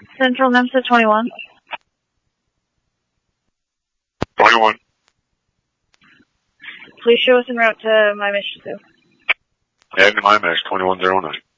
Central Memphis 21. 21. Please show us en route to My Mission 2. Heading to my mesh, 2109.